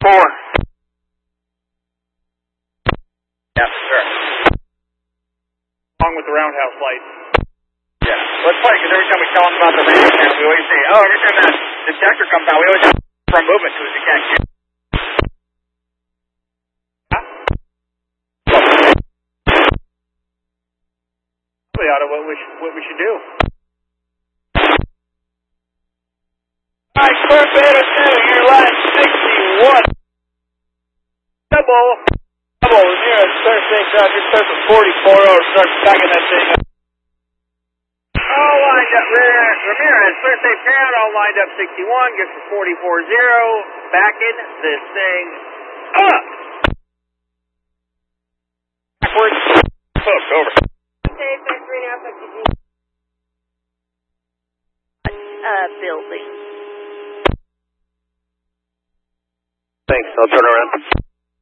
Yeah, for sure. Along with the roundhouse lights. Yeah. Well, it's funny because every time we tell them about the radio channel, we always say, oh, every time that detector comes out, we always have front movement because you can't get. Probably out of what we should do. Alright, Clear Beta 2, your line 61. Double. Near a Star State South, you're surfing 44 start backing that thing up. All lined up, Ramirez, Clear State Town, all lined up 61, gets for 44-0, backing this thing up. Backwards. Hook, over. Okay, 3.5 XG. Building. Thanks, I'll turn around.